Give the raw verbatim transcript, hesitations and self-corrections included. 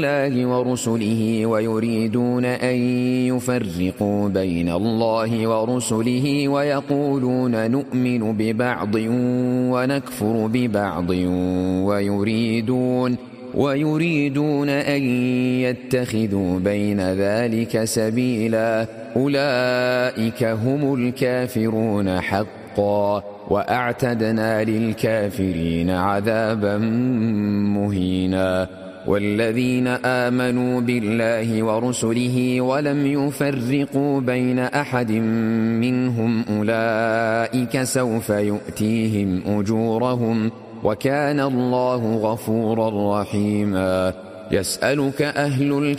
الله ورسله ويريدون أن يفرقوا بين الله ورسله ويقولون نؤمن ببعض ونكفر ببعض ويريدون ويريدون أن يتخذوا بين ذلك سبيلا أولئك هم الكافرون حقا وأعتدنا للكافرين عذابا مهينا والذين آمنوا بالله ورسله ولم يفرقوا بين أحد منهم أولئك سوف يؤتيهم أجورهم وكان الله غفورا رحيما يسألك أهل الكتاب